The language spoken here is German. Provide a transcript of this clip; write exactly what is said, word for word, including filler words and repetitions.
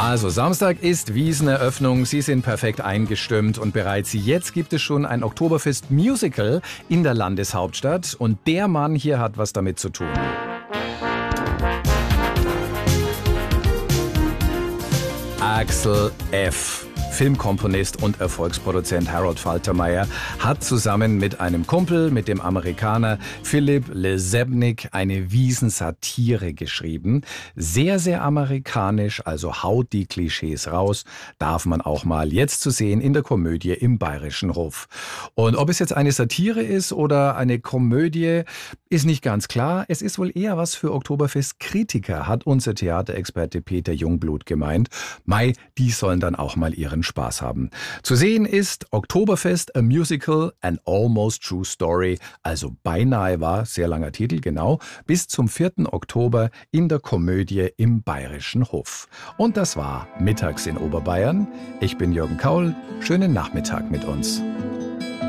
Also Samstag ist Wieseneröffnung, Sie sind perfekt eingestimmt und bereits jetzt gibt es schon ein Oktoberfest-Musical in der Landeshauptstadt und der Mann hier hat was damit zu tun. Axel F., Filmkomponist und Erfolgsproduzent Harold Faltermeyer, hat zusammen mit einem Kumpel, mit dem Amerikaner Philipp Lesebnik, eine Wiesensatire geschrieben. Sehr, sehr amerikanisch, also haut die Klischees raus, darf man auch mal jetzt zu sehen in der Komödie im Bayerischen Hof. Und ob es jetzt eine Satire ist oder eine Komödie, ist nicht ganz klar. Es ist wohl eher was für Oktoberfest-Kritiker, hat unser Theaterexperte Peter Jungblut gemeint. Mai, die sollen dann auch mal ihren Spaß haben. Zu sehen ist Oktoberfest, a Musical, an almost true story, also beinahe wahr, sehr langer Titel, genau, bis zum vierten Oktober in der Komödie im Bayerischen Hof. Und das war Mittags in Oberbayern. Ich bin Jürgen Kaul. Schönen Nachmittag mit uns.